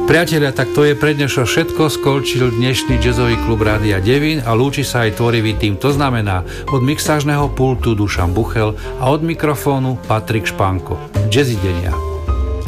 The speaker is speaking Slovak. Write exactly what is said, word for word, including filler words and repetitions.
Priatelia, tak to je pre dnešok všetko. Skončil dnešný jazzový klub Rádia Devín a lúči sa aj tvorivý tým. To znamená od mixážneho pultu Dušan Buchel a od mikrofónu Patrik Špánko. Jazzidenia.